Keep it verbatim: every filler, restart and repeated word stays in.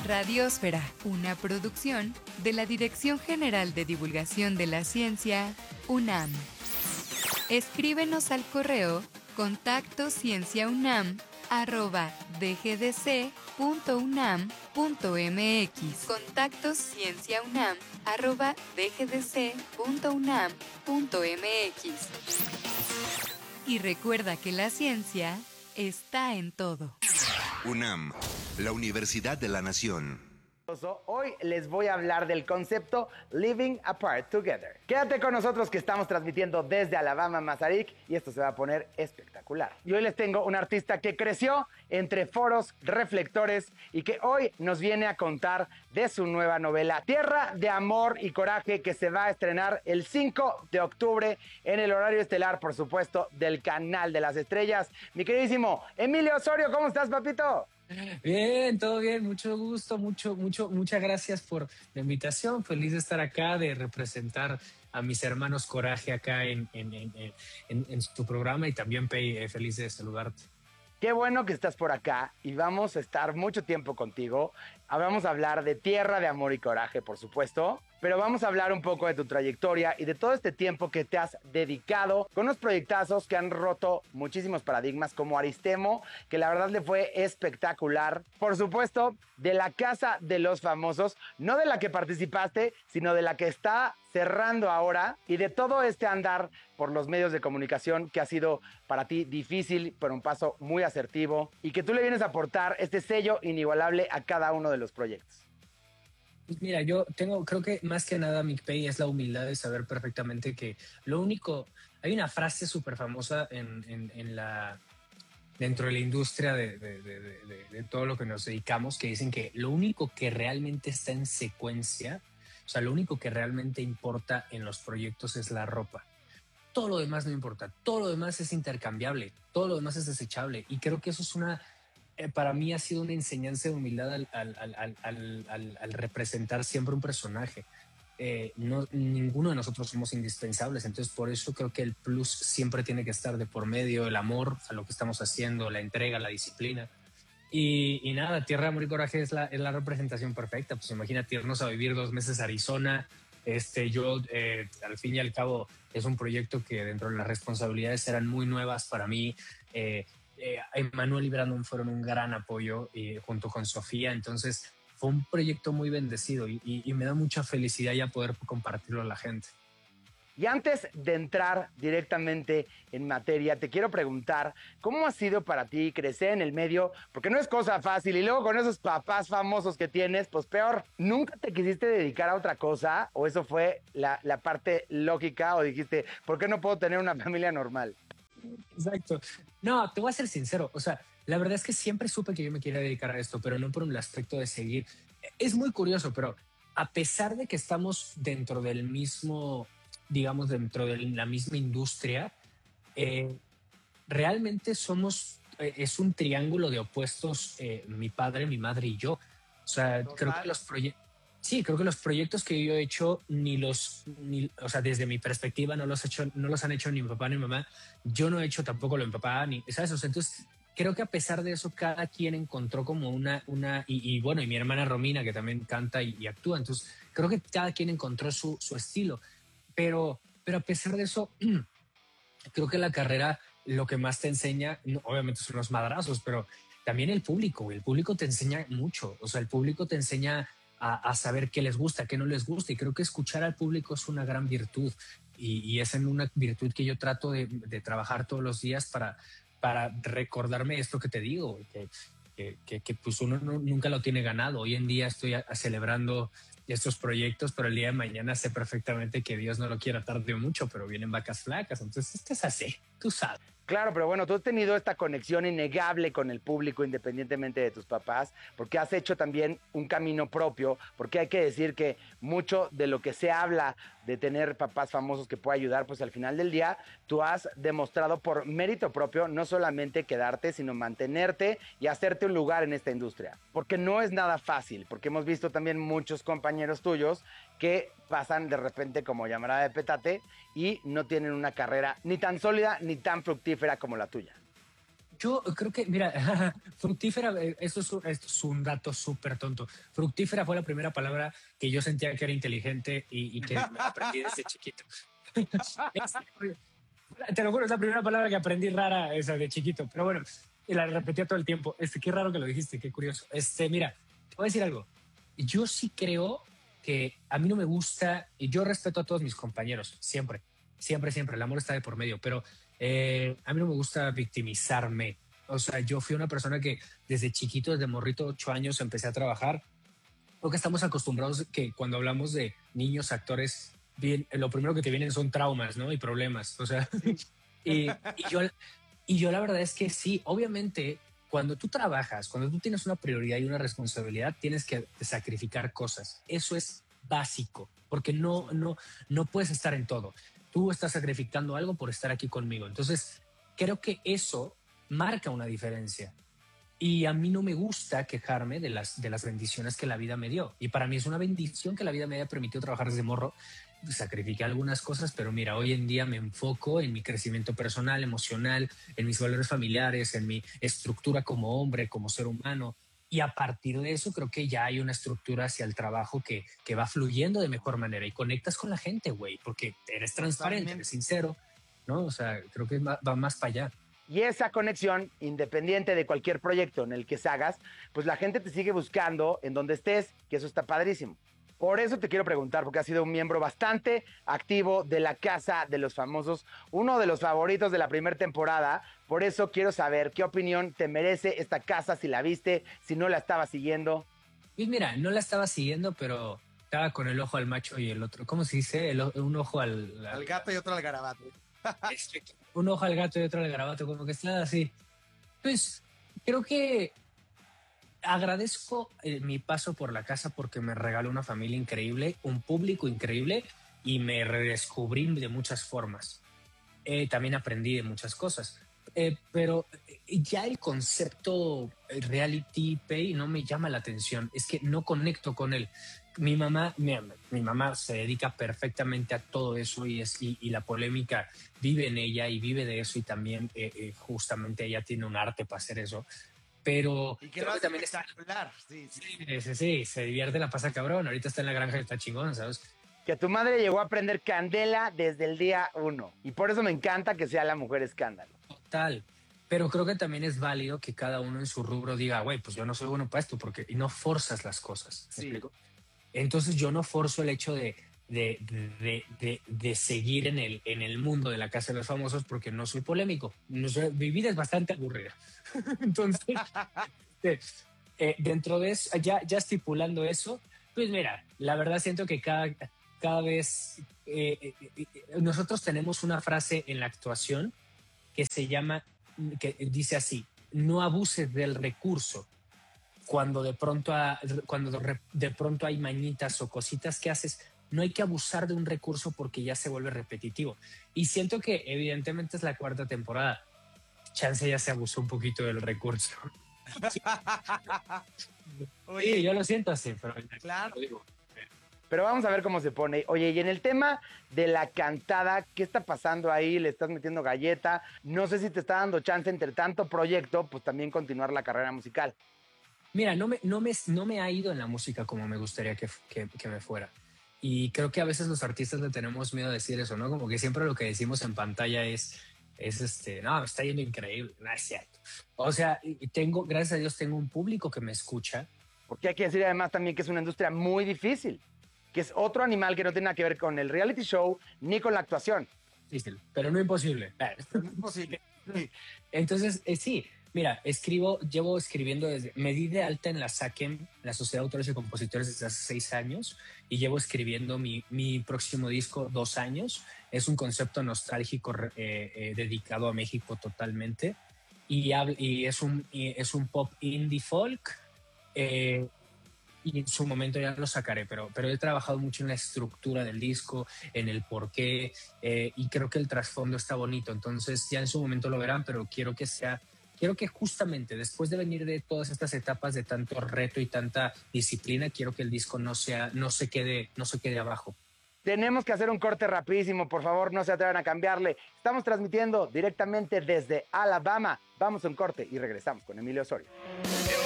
Radiosfera, una producción de la Dirección General de Divulgación de la Ciencia, UNAM. Escríbenos al correo contacto cienciaunam arroba dgdc punto unam punto mx. Contacto cienciaunam arroba dgdc punto unam punto mx. Y recuerda que la ciencia está en todo. UNAM, la Universidad de la Nación. Hoy les voy a hablar del concepto Living Apart Together. Quédate con nosotros que estamos transmitiendo desde Alabama, Mazarik, y esto se va a poner espectacular. Y hoy les tengo un artista que creció entre foros, reflectores y que hoy nos viene a contar de su nueva novela Tierra de Amor y Coraje, que se va a estrenar el cinco de octubre en el horario estelar, por supuesto, del Canal de las Estrellas. Mi queridísimo Emilio Osorio, ¿cómo estás, papito? Bien, todo bien, mucho gusto, mucho, mucho, muchas gracias por la invitación. Feliz de estar acá, de representar a mis hermanos Coraje acá en, en, en, en, en tu programa, y también Pei, eh, feliz de saludarte. Qué bueno que estás por acá y vamos a estar mucho tiempo contigo. Vamos a hablar de Tierra de Amor y Coraje, por supuesto, pero vamos a hablar un poco de tu trayectoria y de todo este tiempo que te has dedicado con unos proyectazos que han roto muchísimos paradigmas, como Aristemo, que la verdad le fue espectacular. Por supuesto, de la Casa de los Famosos, no de la que participaste, sino de la que está cerrando ahora, y de todo este andar por los medios de comunicación que ha sido para ti difícil, pero un paso muy asertivo, y que tú le vienes a aportar este sello inigualable a cada uno de los proyectos. Pues mira, yo tengo, creo que más que nada, Mick Pei, es la humildad de saber perfectamente que lo único, hay una frase súper famosa en, en, en la, dentro de la industria de, de, de, de, de todo lo que nos dedicamos, que dicen que lo único que realmente está en secuencia, o sea, lo único que realmente importa en los proyectos es la ropa. Todo lo demás no importa, todo lo demás es intercambiable, todo lo demás es desechable, y creo que eso es una... para mí ha sido una enseñanza de humildad al, al, al, al, al, al representar siempre un personaje. Eh, no, ninguno de nosotros somos indispensables, entonces por eso creo que el plus siempre tiene que estar de por medio, el amor a lo que estamos haciendo, la entrega, la disciplina. Y, y nada, Tierra de Amor y Coraje es la, es la representación perfecta. Pues imagínate irnos a vivir dos meses a Arizona. Este, yo, eh, al fin y al cabo, es un proyecto que dentro de las responsabilidades eran muy nuevas para mí. Eh, Eh, Emmanuel y Brandon fueron un gran apoyo, eh, junto con Sofía. Entonces fue un proyecto muy bendecido y, y, y me da mucha felicidad ya poder compartirlo a la gente. Y antes de entrar directamente en materia, te quiero preguntar, ¿cómo ha sido para ti crecer en el medio? Porque no es cosa fácil, y luego con esos papás famosos que tienes, pues peor. ¿Nunca te quisiste dedicar a otra cosa? ¿O eso fue la, la parte lógica? ¿O dijiste, ¿por qué no puedo tener una familia normal? Exacto. No, te voy a ser sincero. O sea, la verdad es que siempre supe que yo me quería dedicar a esto, pero no por el aspecto de seguir. Es muy curioso, pero a pesar de que estamos dentro del mismo, digamos, dentro de la misma industria, eh, realmente somos, eh, es un triángulo de opuestos, eh, mi padre, mi madre y yo. O sea, Total. creo que los proyectos... Sí, creo que los proyectos que yo he hecho, ni los, ni, o sea, desde mi perspectiva, no los, he hecho, no los han hecho ni mi papá ni mi mamá. Yo no he hecho tampoco lo de mi papá, ni, ¿sabes? O sea, entonces, creo que a pesar de eso, cada quien encontró como una, una y, y bueno, y mi hermana Romina, que también canta y, y actúa. Entonces, creo que cada quien encontró su, su estilo. Pero, pero a pesar de eso, creo que la carrera, lo que más te enseña, no, obviamente son los madrazos, pero también el público. El público te enseña mucho. O sea, el público te enseña A, a saber qué les gusta, qué no les gusta, y creo que escuchar al público es una gran virtud, y, y es en una virtud que yo trato de, de trabajar todos los días para, para recordarme esto que te digo, que, que, que, que pues uno no, nunca lo tiene ganado. Hoy en día estoy a, a celebrando estos proyectos, pero el día de mañana sé perfectamente que Dios no lo quiera tarde mucho, pero vienen vacas flacas. Entonces esto es así, tú sabes. Claro, pero bueno, tú has tenido esta conexión innegable con el público independientemente de tus papás, porque has hecho también un camino propio, porque hay que decir que mucho de lo que se habla de tener papás famosos que pueda ayudar, pues al final del día tú has demostrado por mérito propio no solamente quedarte, sino mantenerte y hacerte un lugar en esta industria, porque no es nada fácil, porque hemos visto también muchos compañeros tuyos que pasan de repente como llamarada de petate y no tienen una carrera ni tan sólida ni tan fructífera como la tuya. Yo creo que, mira, fructífera, eh, esto es, un- esto es un dato súper tonto. Fructífera fue la primera palabra que yo sentía que era inteligente y, y que aprendí desde chiquito. Es- Te lo juro, es la primera palabra que aprendí rara esa de chiquito, pero bueno, y la repetía todo el tiempo. Este, qué raro que lo dijiste, qué curioso. Este, mira, te voy a decir algo. Yo sí creo que a mí no me gusta, y yo respeto a todos mis compañeros, siempre, siempre, siempre. El amor está de por medio, pero eh, a mí no me gusta victimizarme. O sea, yo fui una persona que desde chiquito, desde morrito, ocho años, empecé a trabajar. Creo que estamos acostumbrados que cuando hablamos de niños actores, bien, lo primero que te vienen son traumas, ¿no? Y problemas. O sea, y, y yo, y yo la verdad es que sí, obviamente, cuando tú trabajas, cuando tú tienes una prioridad y una responsabilidad, tienes que sacrificar cosas. Eso es básico, porque no, no, no puedes estar en todo. Tú estás sacrificando algo por estar aquí conmigo. Entonces, creo que eso marca una diferencia. Y a mí no me gusta quejarme de las, de las bendiciones que la vida me dio. Y para mí es una bendición que la vida me haya permitido trabajar desde morro. Sacrifiqué algunas cosas, pero mira, hoy en día me enfoco en mi crecimiento personal, emocional, en mis valores familiares, en mi estructura como hombre, como ser humano. Y a partir de eso creo que ya hay una estructura hacia el trabajo que, que va fluyendo de mejor manera y conectas con la gente, güey, porque eres transparente, Totalmente. eres sincero, ¿no? O sea, creo que va, va más para allá. Y esa conexión, independiente de cualquier proyecto en el que se hagas, pues la gente te sigue buscando en donde estés, que eso está padrísimo. Por eso te quiero preguntar, porque has sido un miembro bastante activo de la Casa de los Famosos, uno de los favoritos de la primera temporada. Por eso quiero saber qué opinión te merece esta casa, si la viste, si no la estabas siguiendo. Y mira, no la estaba siguiendo, pero estaba con el ojo al macho y el otro. ¿Cómo se dice? El o- un ojo al, Al al- gato y otro al garabato. este, un ojo al gato y otro al garabato, como que está así. Pues creo que agradezco eh, mi paso por la casa porque me regaló una familia increíble, un público increíble y me redescubrí de muchas formas. Eh, también aprendí de muchas cosas. Eh, pero eh, ya el concepto eh, reality pay no me llama la atención. Es que no conecto con él. Mi mamá, mi, mi mamá se dedica perfectamente a todo eso y, es, y, y la polémica vive en ella y vive de eso y también eh, eh, justamente ella tiene un arte para hacer eso. Pero Y que creo lo que hace también está, espectacular. Sí, sí. sí, sí, sí, se divierte, la pasa cabrón. Ahorita está en la granja y está chingón, ¿sabes? Que tu madre llegó a aprender candela desde el día uno. Y por eso me encanta que sea la mujer escándalo. Total. Pero creo que también es válido que cada uno en su rubro diga, güey, pues yo no soy bueno para esto, porque y no forzas las cosas. ¿Me Sí. explico? Entonces yo no forzo el hecho de, de, de, de, de seguir en el, en el mundo de la Casa de los Famosos porque no soy polémico. No soy, mi vida es bastante aburrida. Entonces, eh, eh, dentro de eso, ya, ya estipulando eso, pues mira, la verdad siento que cada, cada vez eh, eh, eh, nosotros tenemos una frase en la actuación que se llama, que dice así, no abuses del recurso. Cuando de pronto, ha- cuando de de pronto hay mañitas o cositas que haces, no hay que abusar de un recurso porque ya se vuelve repetitivo. Y siento que evidentemente es la cuarta temporada. Chance ya se abusó un poquito del recurso. Oye, Sí, yo lo siento así, pero claro. lo digo. Pero vamos a ver cómo se pone. Oye, y en el tema de la cantada, ¿qué está pasando ahí? ¿Le estás metiendo galleta? No sé si te está dando chance entre tanto proyecto, pues también continuar la carrera musical. Mira, no me, no, me, no me ha ido en la música como me gustaría que, que, que me fuera. Y creo que a veces los artistas le tenemos miedo a decir eso, ¿no? Como que siempre lo que decimos en pantalla es, es este, no, me está yendo increíble, no es cierto. O sea, y tengo, gracias a Dios, tengo un público que me escucha. Porque hay que decir además también que es una industria muy difícil, que es otro animal que no tiene nada que ver con el reality show ni con la actuación. Difícil, pero no imposible. No es posible. Sí. Entonces, eh, sí, mira, escribo, llevo escribiendo desde, me di de alta en la SACEM, la Sociedad de Autores y Compositores, desde hace seis años y llevo escribiendo mi, mi próximo disco dos años. Es un concepto nostálgico eh, eh, dedicado a México totalmente y, habl- y, es, un, y es un pop indie folk. Eh, y en su momento ya lo sacaré, pero, pero he trabajado mucho en la estructura del disco, en el porqué, eh, y creo que el trasfondo está bonito. Entonces ya en su momento lo verán, pero quiero que sea, quiero que justamente después de venir de todas estas etapas de tanto reto y tanta disciplina, quiero que el disco no sea, no se quede, no se quede abajo. Tenemos que hacer un corte rapidísimo, por favor, no se atrevan a cambiarle. Estamos transmitiendo directamente desde Alabama. Vamos a un corte y regresamos con Emilio Osorio.